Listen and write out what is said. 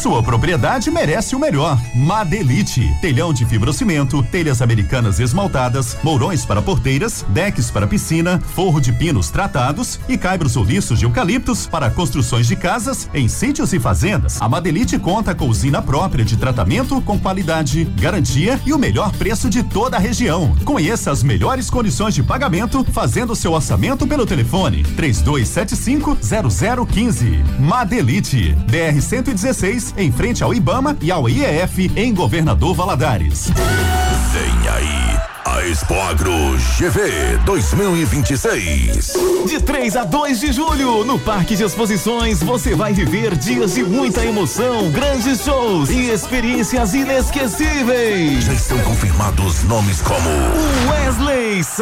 Sua propriedade merece o melhor. Madelite, telhão de fibrocimento, telhas americanas esmaltadas, mourões para porteiras, decks para piscina, forro de pinos tratados e caibros ou liços de eucaliptos para construções de casas em sítios e fazendas. A Madelite conta com usina própria de tratamento com qualidade, garantia e o melhor preço de toda a região. Conheça as melhores condições de pagamento fazendo seu orçamento pelo telefone 3275-0015. Madelite, BR-116, em frente ao IBAMA e ao IEF, em Governador Valadares. Vem aí a Expoagro GV 2026. De 3 a 2 de julho, no Parque de Exposições, você vai viver dias de muita emoção, grandes shows e experiências inesquecíveis. Já estão confirmados nomes como Wesley